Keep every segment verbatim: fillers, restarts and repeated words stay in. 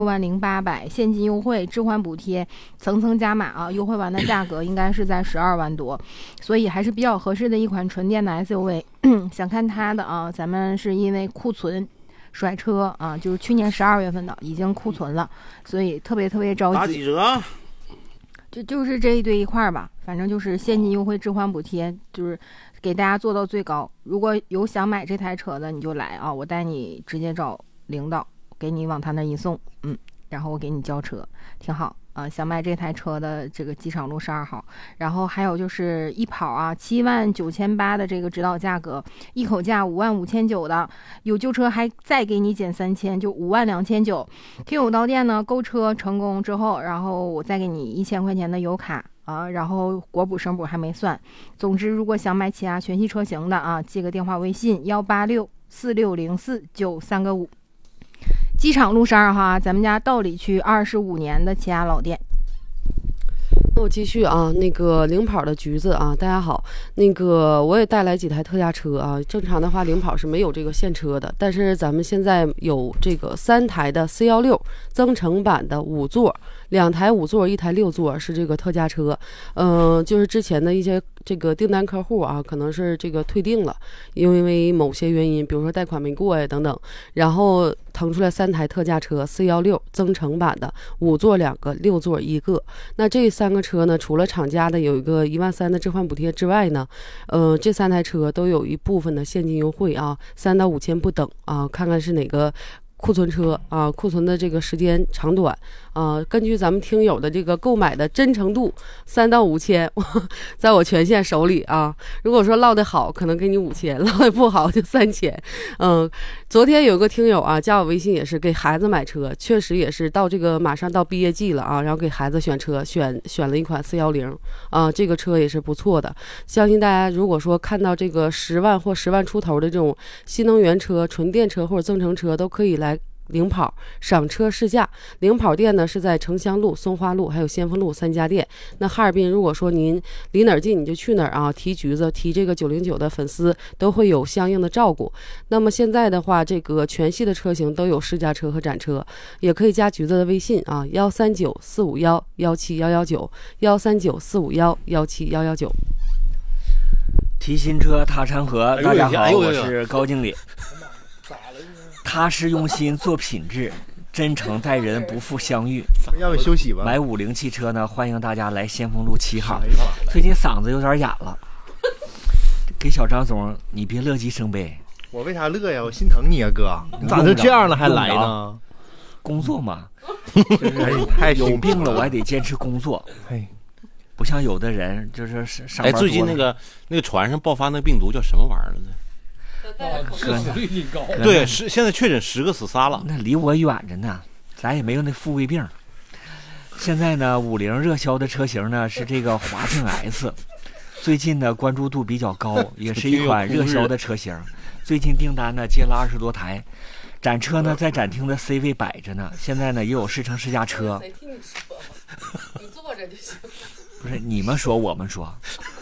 六万零八百，现金优惠、置换补贴层层加码啊！优惠完的价格应该是在十二万多，所以还是比较合适的一款纯电的 S U V。想看它的啊，咱们是因为库存甩车啊，就是去年十二月份的已经库存了，所以特别特别着急。 打几折？ 就就是这一堆一块儿吧，反正就是现金优惠、置换补贴，就是给大家做到最高。如果有想买这台车的，你就来啊，我带你直接找领导。给你往他那一送，嗯，然后我给你交车，挺好啊、呃。想买这台车的这个机场路十二号，然后还有就是一跑啊，七万九千八的这个指导价格，一口价五万五千九的，有旧车还再给你减三千，就五万两千九。Q 五到店呢，购车成功之后，然后我再给你一千块钱的油卡。啊，然后国补省补还没算。总之，如果想买起亚全系车型的啊，记个电话微信幺八六四六零四九三个五。机场路十二号啊，咱们家道里区二十五年的起亚老店。 那我继续啊，那个领跑的橘子啊，大家好，那个我也带来几台特价车啊。正常的话，领跑是没有这个现车的，但是咱们现在有这个三台的 C 一六增程版的五座，两台五座，一台六座是这个特价车。嗯、呃，就是之前的一些这个订单客户啊，可能是这个退订了，因为某些原因，比如说贷款没过呀等等，然后腾出来三台特价车 C 一六增程版的五座两个，六座一个。那这三个车呢，除了厂家的有一个一万三的置换补贴之外呢，呃，这三台车都有一部分的现金优惠啊，三到五千不等啊，看看是哪个库存车啊，库存的这个时间长短啊，根据咱们听友的这个购买的真诚度，三到五千，在我全县手里啊。如果说唠得好，可能给你五千；唠得不好就三千。嗯，昨天有个听友啊，加我微信也是给孩子买车，确实也是到这个马上到毕业季了啊，然后给孩子选车，选选了一款四一零啊，这个车也是不错的。相信大家如果说看到这个十万或十万出头的这种新能源车、纯电车或者增程车，都可以来领跑赏车试驾。领跑店呢是在城乡路、松花路还有先锋路三家店。那哈尔滨如果说您离哪儿近你就去哪儿啊，提橘子提这个九零九的粉丝都会有相应的照顾。那么现在的话，这个全系的车型都有试驾车和展车，也可以加橘子的微信啊，幺三九四五幺幺七幺幺九幺三九四五幺幺七幺幺九。 提新车踏山河，大家好， 哎呦哎呦我是高经理。踏实用心做品质，真诚待人，不负相遇。 要不休息吧？ 买五菱汽车呢，欢迎大家来先锋路七号。最近嗓子有点哑了，给小张总，你别乐极生悲。 我为啥乐呀？我心疼你啊，哥！你咋就这样了还来呢？ 工作嘛，就是太有病了，我还得坚持工作。 哎， 不像有的人就是上班。 哎，最近那个那个船上爆发那个病毒叫什么玩意儿了呢？ 哥呢？ 对，十现在确诊十个死仨了。 那离我远着呢，咱也没有那富贵病。现在呢，五菱热销的车型呢是这个华骏 S， 最近呢关注度比较高，也是一款热销的车型。最近订单呢接了二十多台，展车呢在展厅的 C 位摆着呢。现在呢也有试乘试驾车。谁听你说？你坐着就行。不是你们说，我们说。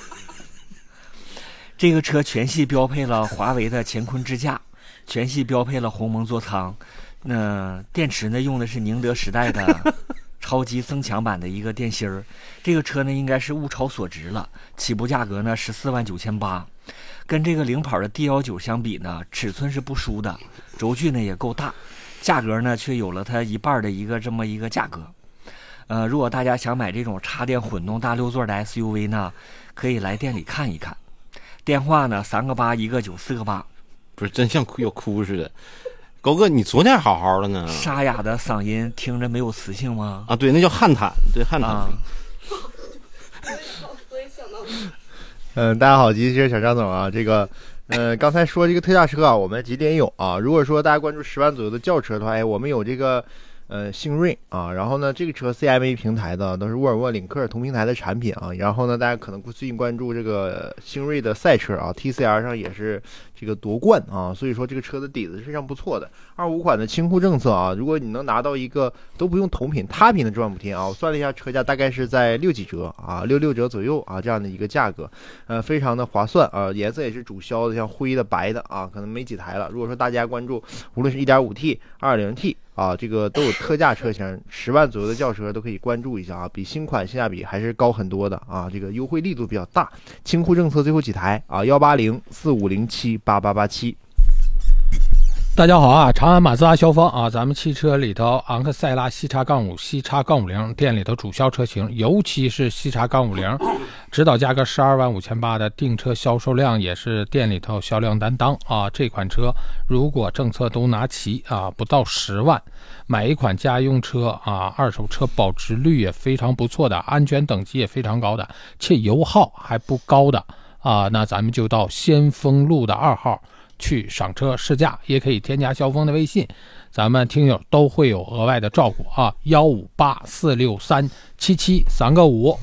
这个车全系标配了华为的乾坤支架，全系标配了鸿蒙座舱。那、呃、电池呢用的是宁德时代的超级增强版的一个电芯儿。这个车呢应该是物超所值了，起步价格呢十四万九千八，跟这个领跑的 D 一九相比呢，尺寸是不输的，轴距呢也够大，价格呢却有了它一半的一个这么一个价格。呃，如果大家想买这种插电混动大六座的 S U V 呢，可以来店里看一看。电话呢，三个八一个九四个八， 不是真像哭要哭似的。高哥，你昨天好好的呢， 沙哑的嗓音听着没有磁性吗？ 啊，对，那叫汉坦，对汉坦。啊、 嗯，大家好，吉吉小张总啊，这个，呃，刚才说这个特价车啊，我们吉林有啊。如果说大家关注十万左右的轿车的话，哎，我们有这个。呃，星瑞啊，然后呢，这个车 C M A 平台的都是沃尔沃、领克同平台的产品啊。然后呢，大家可能最近关注这个星瑞的赛车啊 ，T C R 上也是这个夺冠啊，所以说这个车的底子是非常不错的。二五款的清库政策啊，如果你能拿到一个都不用同品他品的置换补贴啊，我算了一下车价大概是在六几折啊，六六折左右啊这样的一个价格，呃，非常的划算啊，颜色也是主销的，像灰的、白的啊，可能没几台了。如果说大家关注，无论是 一点五 T、二点零 T。 啊，这个都有特价车型，十万左右的轿车都可以关注一下啊，比新款性价比还是高很多的啊，这个优惠力度比较大。清库政策最后几台啊，幺八零四五零七八八八七。 大家好啊，长安马自达肖风啊，咱们汽车里头昂克赛拉 C 叉杠五 C 叉杠五零店里头主销车型，尤其是 C 叉杠五零，指导价格十二万五千八的订车销售量也是店里头销量担当啊。这款车如果政策都拿齐啊，不到十万买一款家用车啊，二手车保值率也非常不错的，安全等级也非常高的，且油耗还不高的啊，那咱们就到先锋路的二号去赏车试驾，也可以添加肖峰的微信，咱们听友都会有额外的照顾啊，幺五八四六三七七三个五。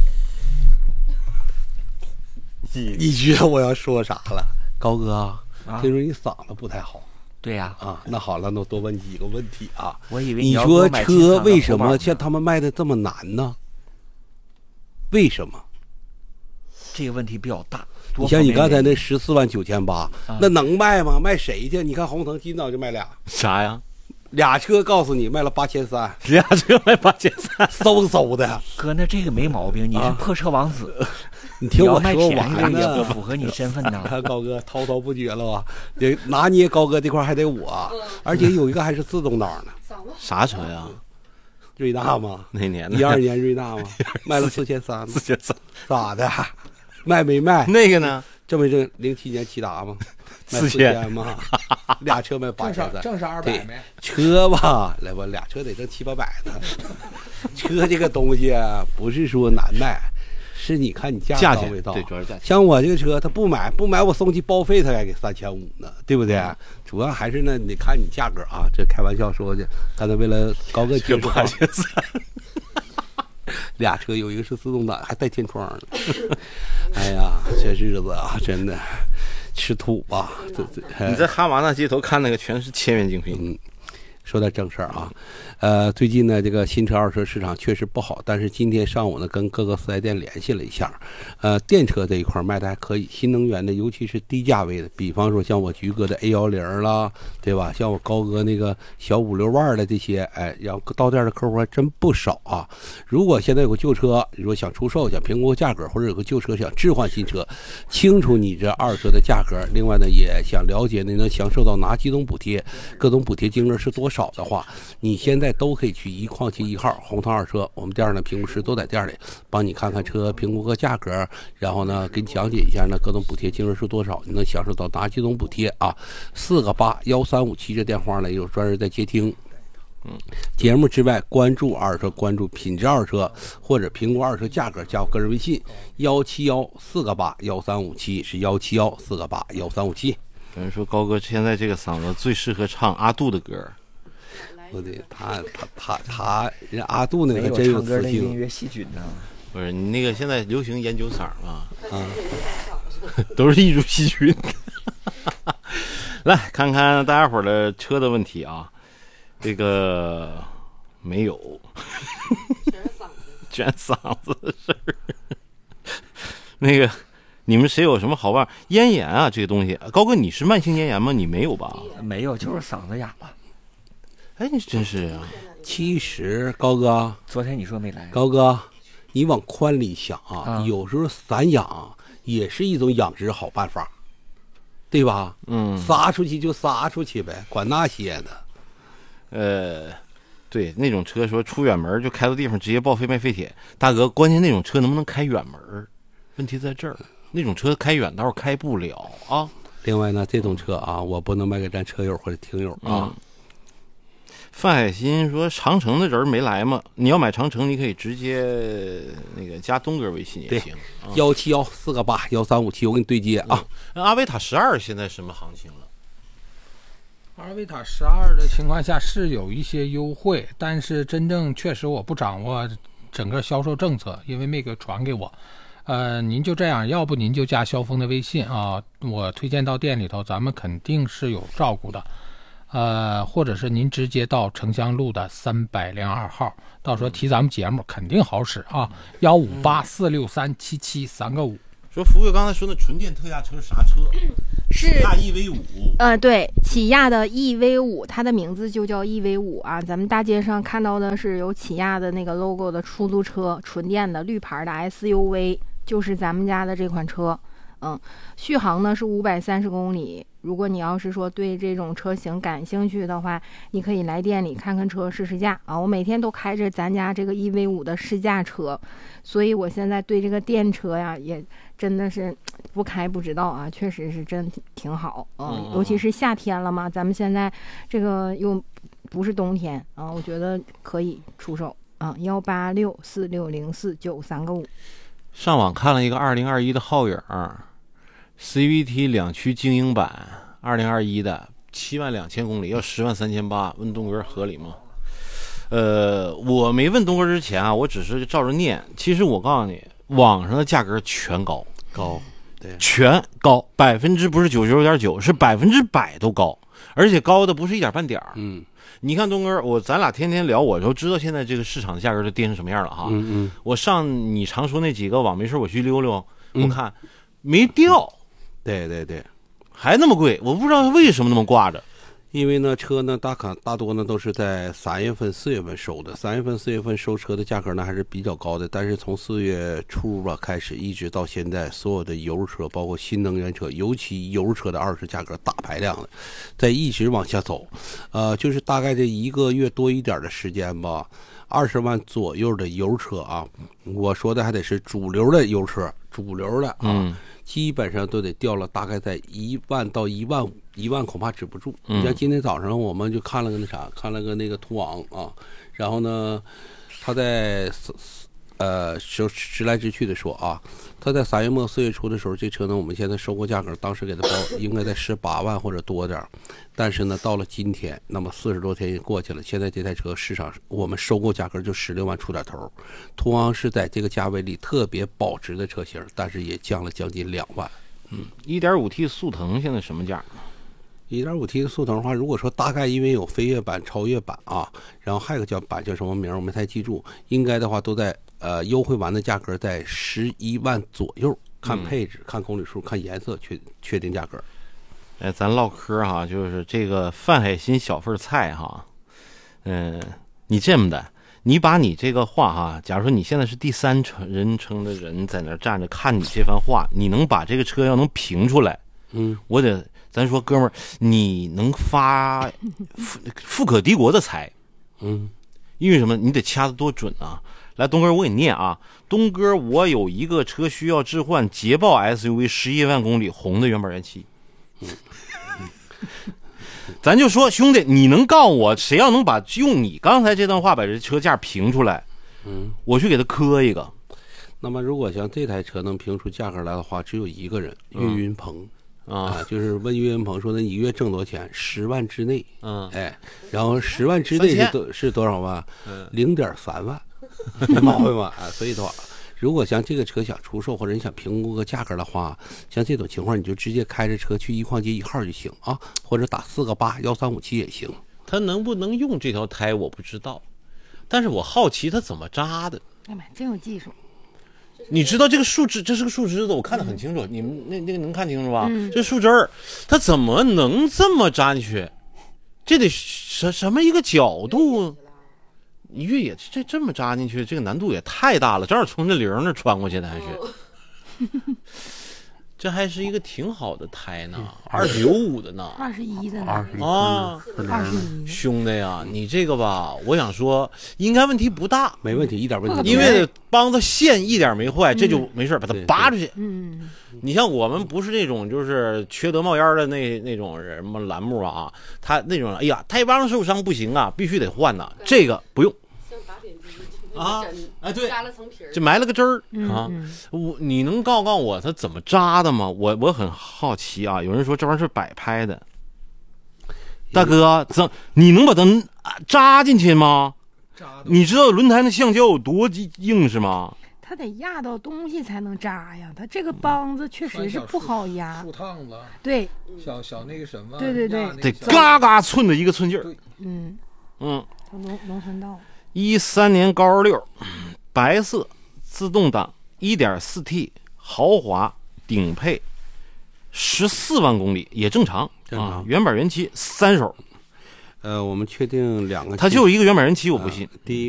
你觉得我要说啥了，高哥？ 啊听说你嗓子不太好。 对呀、 啊，啊，那好了，那我多问几个问题啊。 我以为你要给我说买清仓的车为什后半么像他们卖的这么难呢？为什么？ 这个问题比较大。 你像你刚才那十四万九千八， 啊那能卖吗？卖谁去？你看鸿腾今早就卖俩， 啥呀？ 俩车告诉你卖了八千三， 俩车卖八千三， 嗖嗖的。 哥，那这个没毛病，你是啊破车王子， 你听我你要卖说便宜的完也不呢。 符合你身份呐。 看高哥滔滔不绝了吧？得拿捏高哥这块还得我，而且有一个还是自动挡呢， 啥车呀？ 瑞纳吗？ 哪年的？ 一二年瑞纳吗？卖了四千三， 四千三。 咋的？卖没卖？ 那个呢？ 这么这零七年骐达吗？卖四千吗？俩车卖八千三， 正是二对百没？ 车吧，来吧，俩车得挣七八百呢。车这个东西啊，不是说难卖，是你看你价价钱到没到。 对，主要是价钱。 像我这个车，他不买，不买我送去报废，他还给三千五呢，对不对？主要还是呢，你看你价格啊，这开玩笑说的。刚才为了高个接触啊，俩车有一个是自动挡，还带天窗呢。哎呀，这日子啊，真的吃土吧？这这你在哈瓦那街头看那个全是千元精品。 嗯，说点正事儿啊，呃，最近呢，这个新车二手车市场确实不好，但是今天上午呢，跟各个四 S 店联系了一下，呃，电车这一块卖的还可以，新能源的，尤其是低价位的，比方说像我菊哥的 A 一零啦，对吧？像我高哥那个小五六万的这些，哎，然后到店的客户还真不少啊。如果现在有个旧车，如果想出售，想评估价格，或者有个旧车想置换新车，清楚你这二手车的价格，另外呢，也想了解你能享受到哪几种补贴，各种补贴金额是多少的话，你现在都可以去一矿七一号鸿腾二车，我们店呢评估师都在店里，帮你看看车，评估个价格，然后呢给你讲解一下呢各种补贴金额是多少，你能享受到哪几种补贴啊？四个八幺三五七这电话呢有专人在接听。嗯，节目之外，关注二手车，关注品质二手车，或者评估二手车价格，加我个人微信幺七幺四个八幺三五七，是幺七幺四个八幺三五七。 有人说高哥现在这个嗓子最适合唱阿杜的歌。 不对，他他他他，人阿杜那没有个真有唱歌磁性。 的音乐细菌呢。 不是你那个现在流行研究嗓嘛？ 啊， 都是一株细菌。来看看大家伙儿的车的问题啊，这个没有，全嗓子的事儿。那个，你们谁有什么好办法？咽炎啊，这个东西，高哥，你是慢性咽炎吗？你没有吧？ 没有，就是嗓子哑了。 哎，你真是啊！ 其实高哥， 昨天你说没来， 高哥，你往宽里想啊， 啊有时候散养也是一种养殖好办法，对吧？ 嗯， 撒出去就撒出去呗，管那些呢。 呃，对，那种车说出远门就开到地方直接报废卖废铁，大哥，关键那种车能不能开远门？问题在这儿，那种车开远道开不了啊。 另外呢，这种车啊，我不能卖给咱车友或者听友啊。 嗯范海鑫说：“长城的人没来吗？你要买长城，你可以直接那个加东哥微信也行。 幺七幺四个八幺三五七，我给你对接啊。 那阿维塔十二现在什么行情了？ 阿尔维塔十二的情况下是有一些优惠，但是真正确实我不掌握整个销售政策，因为没给传给我。呃，您就这样，要不您就加肖峰的微信啊，我推荐到店里头，咱们肯定是有照顾的。呃，或者是您直接到城乡路的三百零二号，到时候提咱们节目肯定好使啊，幺五八四六三七七三个五。 说福哥刚才说那纯电特价车是啥车？ 是起亚 E V 五。 呃，对，起亚的 E V 五，它的名字就叫 E V 五啊。咱们大街上看到的是有起亚的那个 logo 的出租车，纯电的绿牌的 S U V， 就是咱们家的这款车。嗯，续航呢是五百三十公里。如果你要是说对这种车型感兴趣的话，你可以来店里看看车试试驾啊。我每天都开着咱家这个 E V 五的试驾车，所以我现在对这个电车呀也真的是不开不知道啊，确实是真挺好啊。 嗯尤其是夏天了嘛，咱们现在这个又不是冬天啊，我觉得可以出手啊。幺八六四六零四九三个五。 上网看了一个二零二一的皓影 C V T 两驱精英版，二零二一的七万两千公里，要十万三千八，问东哥合理吗？呃，我没问东哥之前啊，我只是照着念。其实我告诉你，网上的价格全高， 高，对， 全高，百分之不是九十九点九，是百分之百都高，而且高的不是一点半点儿。 嗯， 你看东哥，我咱俩天天聊，我都知道现在这个市场价格都跌成什么样了哈。 嗯嗯， 我上你常说那几个网，没事我去溜溜， 嗯我看没掉。 对对对， 还那么贵，我不知道为什么那么挂着。 因为呢，车呢大卡大多呢都是在三月份、四月份收的。三月份、四月份收车的价格呢还是比较高的，但是从四月初吧开始，一直到现在，所有的油车，包括新能源车，尤其油车的二手价格大排量的，在一直往下走。呃，就是大概这一个月多一点的时间吧，二十万左右的油车啊，我说的还得是主流的油车，主流的啊。 嗯， 基本上都得掉了，大概在一万到一万五，一万恐怕止不住。 嗯你像今天早上我们就看了个那啥，看了个那个途昂啊，然后呢，他在呃直直来直去的说啊，他在三月末四月初的时候，这车呢我们现在收购价格当时给他报应该在十八万或者多点儿，但是呢到了今天，那么四十多天也过去了，现在这台车市场我们收购价格就十六万出点头。途昂是在这个价位里特别保值的车型，但是也降了将近两万。 嗯 一点五 T 速腾现在什么价？ 一点五 T 的速腾的话，如果说大概因为有飞跃版、超越版啊，然后还有个叫版叫什么名我没太记住，应该的话都在呃优惠完的价格在十一万左右，看配置、嗯、看公里数、看颜色确确定价格。 哎，咱唠嗑哈，就是这个范海辛小份菜哈，嗯、呃，你这么的，你把你这个话哈，假如说你现在是第三人称的人在那站着看你这番话，你能把这个车要能评出来， 嗯， 我得咱说哥们儿，你能发富富可敌国的财， 嗯， 因为什么？你得掐得多准啊！来，东哥，我给你念啊，东哥，我有一个车需要置换，捷豹 S U V 十一万公里，红的原版原漆。嗯，咱就说兄弟，你能告诉我，谁要能把用你刚才这段话把这车价评出来， 嗯， 我去给他磕一个。 那么，如果像这台车能评出价格来的话，只有一个人，岳云鹏。啊，就是问岳云鹏说：“那一个月挣多少钱？十万之内。”嗯，哎，然后十万之内是多是多少万？嗯，零点三万，没毛病吧？啊，所以的话，如果像这个车想出售或者你想评估个价格的话，像这种情况，你就直接开着车去一矿街一号就行啊，或者打四个八幺三五七也行。 他能不能用这条胎我不知道，但是我好奇他怎么扎的。 哎妈，真有技术！ 你知道这个树枝，这是个树枝子，我看得很清楚。嗯、你们那那个能看清楚吧？ 嗯、 这树枝儿，它怎么能这么扎进去？这得什什么一个角度？越野这这么扎进去，这个难度也太大了。正好从这铃那穿过去的还是。哦这还是一个挺好的胎呢，二九五的呢， 二十一的呢， 啊， 二十一， 兄弟呀，你这个吧，我想说应该问题不大， 没问题，一点问题， 因为帮子线一点没坏，这就没事，把它拔出去。 嗯， 你像我们不是那种就是缺德冒烟的那那种人嘛栏目啊，他那种哎呀胎帮受伤不行啊，必须得换呐，这个不用。啊，哎，对，就埋了个针儿啊！ 嗯、 我你能告告我他怎么扎的吗？我我很好奇啊。有人说这玩意儿是摆拍的，大哥，怎你能把它扎进去吗？你知道轮胎那橡胶有多硬是吗？ 它得压到东西才能扎呀，它这个帮子确实是不好压。 树烫子， 对， 小小那个什么， 对对对， 得嘎嘎寸的一个寸劲儿。 嗯嗯， 农农村道。 一三年高二六，白色自动挡 一点四 T 豪华顶配十四万公里也正常， 正常啊，原版原漆三手。 呃，我们确定两个， 它就一个原版人漆，我不信。 第一